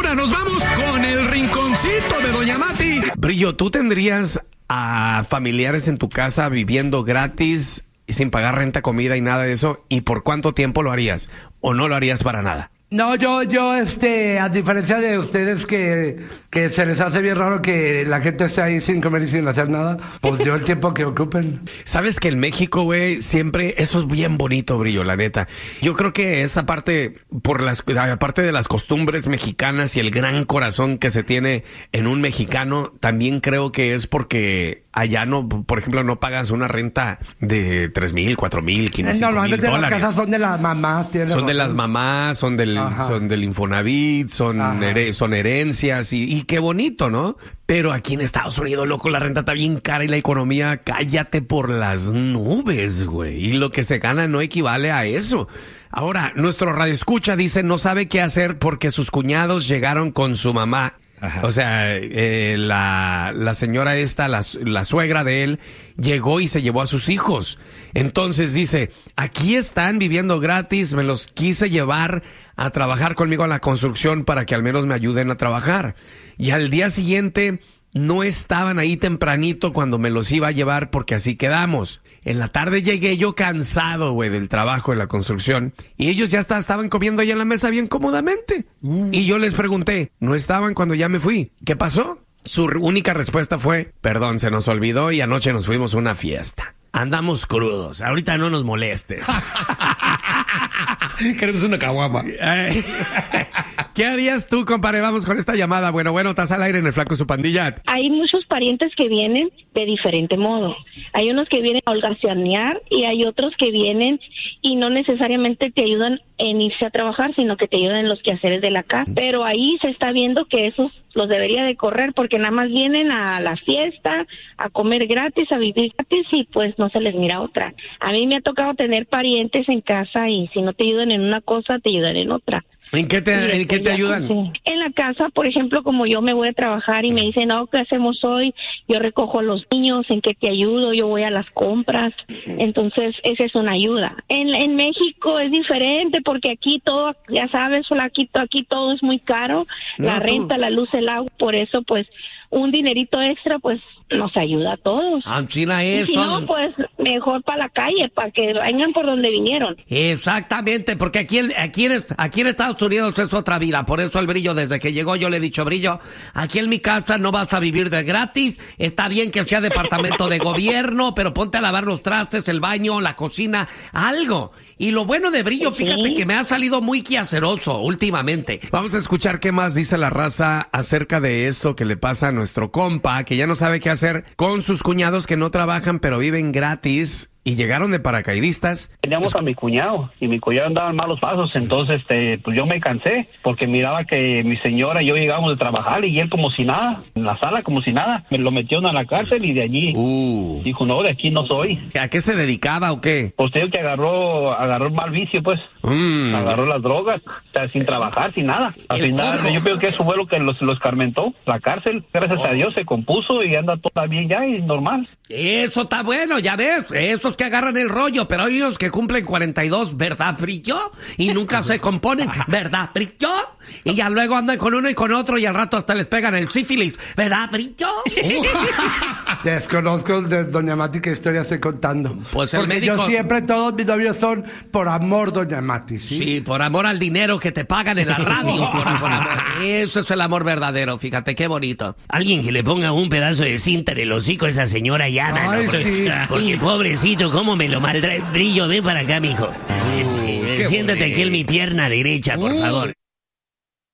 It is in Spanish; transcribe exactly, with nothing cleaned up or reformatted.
ahora nos vamos con el rinconcito de Doña Mati. Brillo, ¿tú tendrías a familiares en tu casa viviendo gratis y sin pagar renta, comida y nada de eso? ¿Y por cuánto tiempo lo harías? ¿O no lo harías para nada? No, yo, yo, este, a diferencia de ustedes que, que se les hace bien raro que la gente esté ahí sin comer y sin hacer nada, pues yo el tiempo que ocupen. Sabes que en México, güey, siempre, eso es bien bonito, Brillo, la neta. Yo creo que esa parte, por las, aparte de las costumbres mexicanas y el gran corazón que se tiene en un mexicano, también creo que es porque allá no, por ejemplo, no pagas una renta de tres mil, cuatro mil, quince mil dólares. Normalmente las casas son de las mamás. Son razón. de las mamás, son del, son del Infonavit, son, her- son herencias y, y qué bonito, ¿no? Pero aquí en Estados Unidos, loco, la renta está bien cara y la economía, cállate por las nubes, güey. Y lo que se gana no equivale a eso. Ahora, nuestro radioescucha dice no sabe qué hacer porque sus cuñados llegaron con su mamá. Ajá. O sea, eh, la, la señora esta, la, la suegra de él, llegó y se llevó a sus hijos. Entonces dice, aquí están viviendo gratis, me los quise llevar a trabajar conmigo a la construcción para que al menos me ayuden a trabajar. Y al día siguiente no estaban ahí tempranito cuando me los iba a llevar porque así quedamos. En la tarde llegué yo cansado, güey, del trabajo de la construcción. Y ellos ya está, estaban comiendo ahí en la mesa bien cómodamente. Mm. Y yo les pregunté, ¿no estaban cuando ya me fui? ¿Qué pasó? Su única respuesta fue, perdón, se nos olvidó y anoche nos fuimos a una fiesta. Andamos crudos, ahorita no nos molestes. Queremos una caguama. ¿Qué harías tú, compadre? Vamos con esta llamada. Bueno, bueno, estás al aire en el Flaco y su Pandilla. Hay muchos parientes que vienen de diferente modo. Hay unos que vienen a holgazanear y hay otros que vienen y no necesariamente te ayudan en irse a trabajar, sino que te ayudan en los quehaceres de la casa. Pero ahí se está viendo que esos los debería de correr porque nada más vienen a la fiesta, a comer gratis, a vivir gratis y pues no se les mira otra. A mí me ha tocado tener parientes en casa y si no te ayudan en una cosa, te ayudan en otra. ¿En qué te, ¿en qué te ayudan? Sí. En la casa, por ejemplo, como yo me voy a trabajar y me dicen, no, ¿qué hacemos hoy? Yo recojo a los niños, ¿en qué te ayudo? Yo voy a las compras. Entonces, esa es una ayuda. En, en México es diferente porque aquí todo, ya sabes, aquí, aquí todo es muy caro. No, la renta, tú. La luz, el agua. Por eso, pues, un dinerito extra, pues, nos ayuda a todos. Ah, China es y si todo. no, pues, mejor para la calle, para que vengan por donde vinieron. Exactamente, porque aquí, aquí, en, aquí en Estados Unidos es otra vida. Por eso el Brillo, desde que llegó, yo le he dicho, Brillo, aquí en mi casa no vas a vivir de gratis. Está bien que sea departamento de gobierno, pero ponte a lavar los trastes, el baño, la cocina, algo. Y lo bueno de Brillo, ¿sí? Fíjate que me ha salido muy quehaceroso últimamente. Vamos a escuchar qué más dice la raza acerca de esto que le pasa a nuestro compa, que ya no sabe qué hacer con sus cuñados que no trabajan pero viven gratis. Y llegaron de paracaidistas. Teníamos a mi cuñado y mi cuñado andaba en malos pasos, entonces este, pues yo me cansé porque miraba que mi señora y yo llegábamos de trabajar y él como si nada, en la sala como si nada, me lo metió a la cárcel y de allí uh. dijo, no, de aquí no soy. ¿A qué se dedicaba o qué? Pues tengo que agarró, agarró el mal vicio, pues, mm. agarró las drogas, o sea, sin trabajar, sin nada. Al final, yo creo que eso fue lo que los, los escarmentó, la cárcel, gracias oh. a Dios se compuso y anda todo bien ya y normal. Eso está bueno, ya ves, eso que agarran el rollo, pero hay unos que cumplen cuarenta y dos, ¿verdad, Brillo? Y nunca se componen, ¿verdad, Brillo? Y ya luego andan con uno y con otro y al rato hasta les pegan el sífilis, ¿verdad, Brillo? Desconozco de Doña Mati qué historia estoy contando. Pues el Porque médico... yo siempre, todos mis novios son por amor, Doña Mati, ¿sí? Sí, por amor al dinero que te pagan en la radio. por, por amor. Eso es el amor verdadero, fíjate, qué bonito. Alguien que le ponga un pedazo de cinta en el hocico a esa señora ya, mano. Ay, sí. Porque pobrecito, ¿cómo me lo maldrá? Brillo, ven para acá, mijo. Sí, sí. Siéntate aquí en mi pierna derecha, por uh. favor.